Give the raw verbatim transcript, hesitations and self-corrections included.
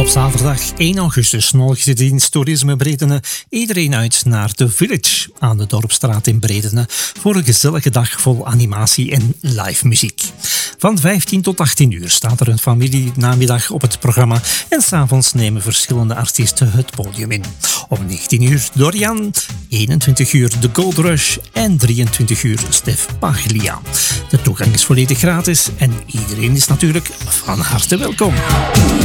Op zaterdag één augustus nodigt de dienst Toerisme Bredene iedereen uit naar The Village aan de Dorpstraat in Bredene voor een gezellige dag vol animatie en live muziek. Van vijftien tot achttien uur staat er een familienamiddag op het programma en s'avonds nemen verschillende artiesten het podium in. Om negentien uur Dorian, eenentwintig uur The Gold Rush en drieëntwintig uur Stef Paglia. De toegang is volledig gratis en iedereen is natuurlijk van harte welkom.